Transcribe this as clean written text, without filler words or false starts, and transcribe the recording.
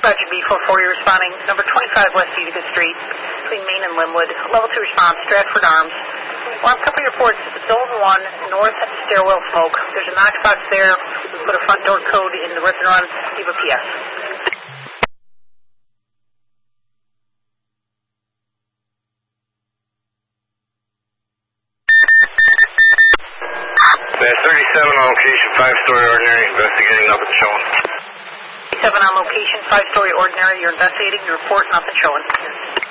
Roger B, 440 responding. Number 25 West Utica Street, between Main and Linwood. Level 2 response, Stratford Arms. Alarm company reports Zone 1, north stairwell smoke. There's a Knox box there. We put a front door code in the rip and run. Leave a PS. 37 on location, 5-story ordinary, investigating, nothing showing. 37 on location, 5-story ordinary, you're investigating, you report, nothing showing.